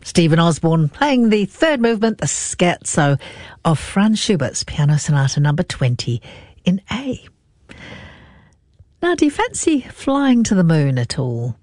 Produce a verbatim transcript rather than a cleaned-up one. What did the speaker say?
Stephen Osborne playing the third movement, the scherzo of Franz Schubert's Piano Sonata number twenty in A. Now, do you fancy flying to the moon at all?